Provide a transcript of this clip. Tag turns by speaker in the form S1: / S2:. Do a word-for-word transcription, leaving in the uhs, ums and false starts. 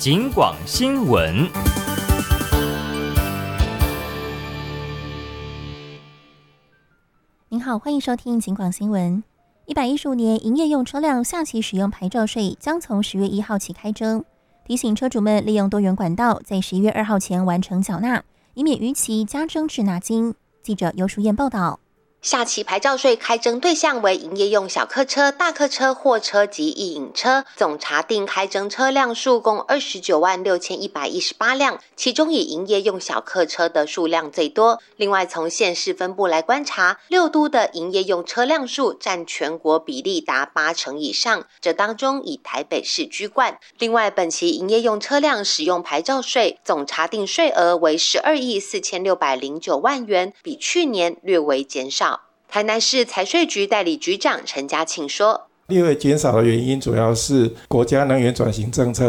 S1: 警广新闻。
S2: 您好，欢迎收听警广新闻。一百一十五年营业用车辆下期使用牌照税将从十月一号起开征，提醒车主们利用多元管道，在十一月二号前完成缴纳，以免逾期加征滞纳金。记者尤淑燕报道。
S3: 下期牌照税开征对象为营业用小客车、大客车、货车及一引车，总查定开征车辆数共二十九万六千一百一十八辆，其中以营业用小客车的数量最多。另外，从县市分布来观察，六都的营业用车辆数占全国比例达八成以上，这当中以台北市居冠。另外，本期营业用车辆使用牌照税总查定税额为十二亿四千六百零九万元，比去年略微减少。台南市财税局代理局长陈家庆说，
S4: 略微减少的原因主要是国家能源转型政策